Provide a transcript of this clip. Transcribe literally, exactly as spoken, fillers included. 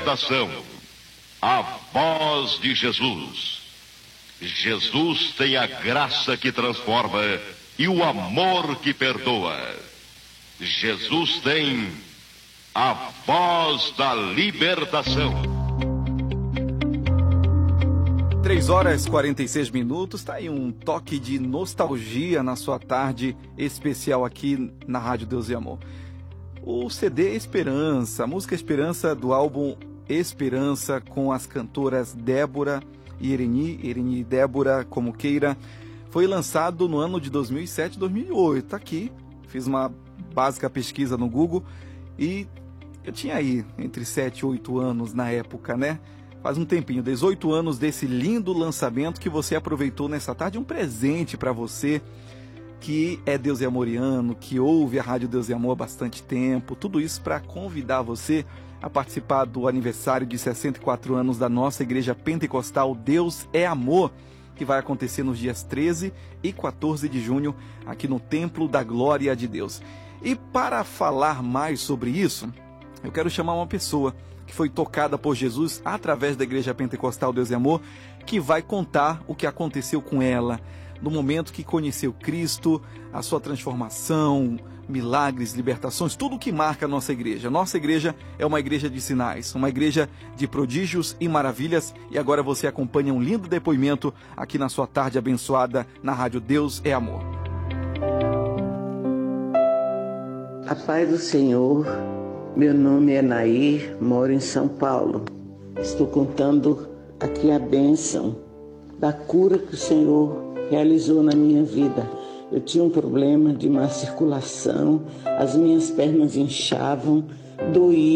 libertação. A voz de Jesus. Jesus tem a graça que transforma e o amor que perdoa. Jesus tem a voz da libertação. três horas e quarenta e seis minutos, tá aí um toque de nostalgia na sua tarde especial aqui na Rádio Deus e Amor. O C D Esperança, a música Esperança do álbum Esperança, com as cantoras Débora e Ereni, Ereni e Débora, como queira, foi lançado no ano de dois mil e sete, dois mil e oito. Tá aqui, fiz uma básica pesquisa no Google e eu tinha aí entre sete e oito anos na época, né? Faz um tempinho, dezoito anos desse lindo lançamento que você aproveitou nessa tarde, um presente para você que é Deus e Amoriano, que ouve a Rádio Deus e Amor há bastante tempo, tudo isso para convidar você a participar do aniversário de sessenta e quatro anos da nossa Igreja Pentecostal Deus é Amor, que vai acontecer nos dias treze e quatorze de junho, aqui no Templo da Glória de Deus. E para falar mais sobre isso, eu quero chamar uma pessoa que foi tocada por Jesus através da Igreja Pentecostal Deus e Amor, que vai contar o que aconteceu com ela no momento que conheceu Cristo, a sua transformação, milagres, libertações, tudo o que marca a nossa igreja. Nossa igreja é uma igreja de sinais, uma igreja de prodígios e maravilhas, e agora você acompanha um lindo depoimento aqui na sua tarde abençoada na Rádio Deus é Amor. A paz do Senhor. Meu nome é Nair, moro em São Paulo. Estou contando aqui a bênção da cura que o Senhor realizou na minha vida. Eu tinha um problema de má circulação, as minhas pernas inchavam, doía.